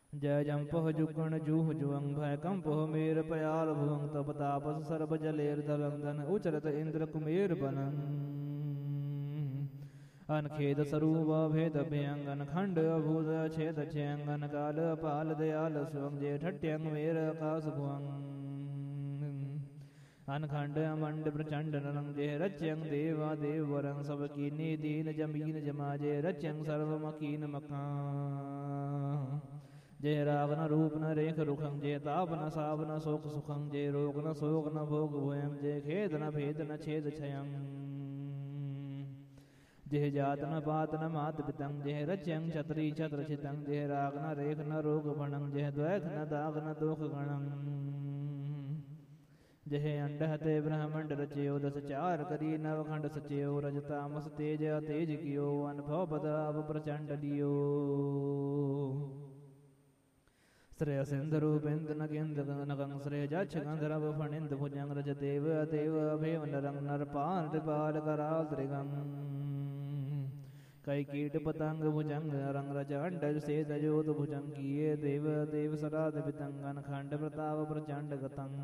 जय जंपह जुगण जूह जुअंग भय कंपह मेर पयाल भुवंग तप तापस सर्ब जलेर दलंदन उचरत इंद्र कुमेर बनन अनखेद स्वरूप भेद भयंगन खंड अभूत छेद छेंगन काल पाल दयाल स्वंग जे ठट्यंग मेर आकाश भुवंग अनखंड अमंड प्रचंड नरंग जे रच्यंग देवा देव वरंग सब कीनी दीन जमीन जमा जे रच्यंग सर्व मकीन मका जय राग न रूप न रेख रुखं जय ताप न साप न शोक सुखं जय रोग न शोक न भोग भोयं जय खेद न भेद न छेद छयं जय जात न पात न मात पितं जय रच्यं छत्री छत्र छितं जय राग न रेख न रोग भणं जय द्वैत न दाग न दोख गणं जय अंडहते ब्रह्मंड रचयो दस चार करी नवखंड सचयो रजतामस तेज तेज कियो अनुभव पद अब प्रचंड लियो श्रेय सिंधु रूपेन्द्र नगेन्द्र नगं श्रेय जक्ष गंधर्व फणिंद भुजंग रज देव देव अभेव नरंग नरपाल त्रिपाल कराल त्रिगं कई कीट पतंग भुजंग रंग रज अंडज से तजोत भुजंग किए देव देव सराद पितंगन खंड प्रताप प्रचंड गतंग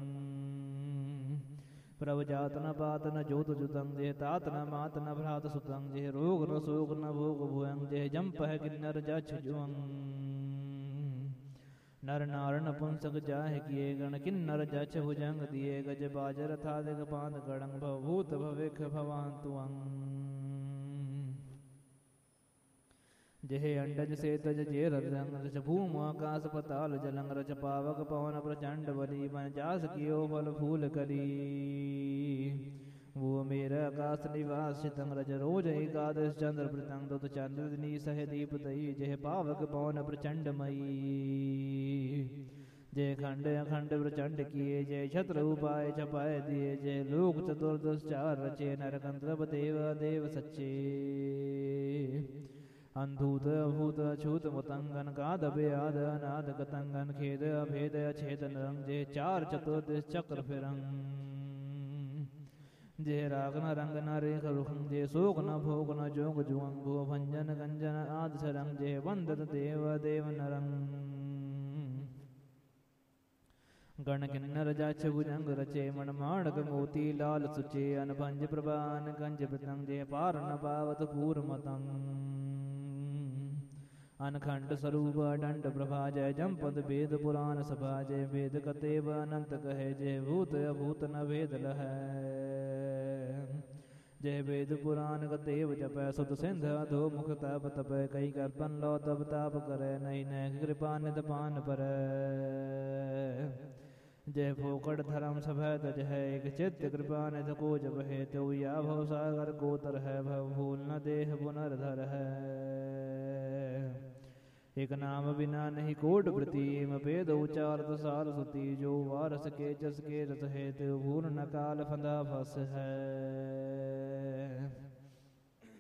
प्रभ जात न पात न जोत जुतं जय तात न मात न भ्रात सुतं जय रोग न शोक न भोग भुयं जय जंप है किन्नर जक्ष जुअं नर नार नपुंसक जाहि किए गण किन्नर जक्ष भुजंग दिए गज बाज रथादिक पाद गणंग भवभूत भविख भवान तुअं जय अंडज से तज जे रंग रच भूम आकाश पताल जलंग रच पावक पवन प्रचंड बली बन जास कियो फल फूल करी वो मेरा आकाश निवास चितंग रज रोज एकादश चंद्र प्रतंग दुत चंद्रनी सह दीप दई जय पावक पवन प्रचंड मई जय खंड अखंड प्रचंड किए जय छत्र उपाय छपाय दिए जय लोक चतुर्दश चार रचे नरकंत्र देव देव सच्चे अंधूत अभूत अछूत मतंगन काद बेआद अनाद गतंगन खेद अभेद अछेद नरंग जय चार चतुर्दश चक्र फिरंग जय राग न रंग न रेख रुखं जय शोक न भोग न जोग जुअं भुव भंजन गंजन आद सरंग जय वंदत देव देव नरंग गण किन्नर जक्ष भुजंग रचे मन माणक मोती लाल सुचे अनभंज प्रभान गंज प्रतंग जय पार न पावत पूर मतंग अनखंड स्वरूप दंड प्रभा जय जमपद वेद पुराण सभा जय वेद कतेव अनंत कहे जय भूत अभूत न भेद लह जय वेद पुराण कतेव जप सुत सिंध अधो मुख तप तप कई कर्पन लो तब ताप करे नहीं न कृपा निधपान पर जय फोकट धर्म सभय तज है एक चित्त कृपा निध को जब है तो या भव सागर को तर है भव भूल न देह पुनर्धर है एक नाम बिना नहीं कोट प्रतिम भेद उचारत सार सुती जो वारस के जस के रस है तो भूल न काल फंदा फस है।